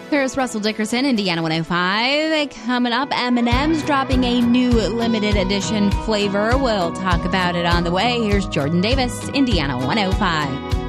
Here's Russell Dickerson, Indiana 105. Coming up, M&M's dropping a new limited edition flavor. We'll talk about it on the way. Here's Jordan Davis, Indiana 105.